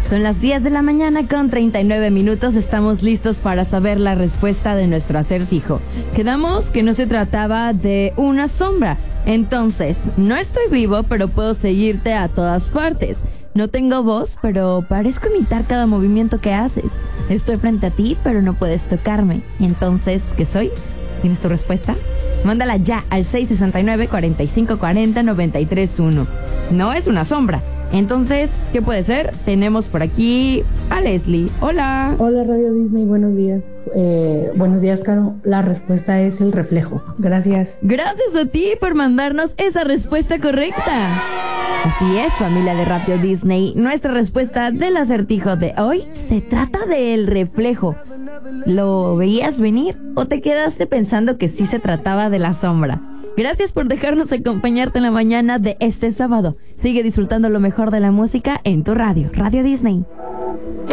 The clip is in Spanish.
Son las 10 de la mañana con 39 minutos. Estamos listos para saber la respuesta de nuestro acertijo. Quedamos que no se trataba de una sombra. Entonces, no estoy vivo, pero puedo seguirte a todas partes. No tengo voz, pero parezco imitar cada movimiento que haces. Estoy frente a ti, pero no puedes tocarme. Entonces, ¿qué soy? ¿Tienes tu respuesta? Mándala ya al 669-4540-931. No es una sombra. Entonces, ¿qué puede ser? Tenemos por aquí a Leslie. Hola. Hola Radio Disney, buenos días. Buenos días, Caro. La respuesta es el reflejo. Gracias. Gracias a ti por mandarnos esa respuesta correcta. Así es, familia de Radio Disney. Nuestra respuesta del acertijo de hoy se trata del reflejo. ¿Lo veías venir o te quedaste pensando que sí se trataba de la sombra? Gracias por dejarnos acompañarte en la mañana de este sábado. Sigue disfrutando lo mejor de la música en tu radio, Radio Disney.